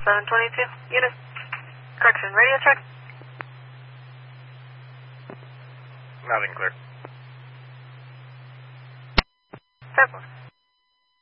722. Unit. Correction, radio check. Loud and clear. Fairport.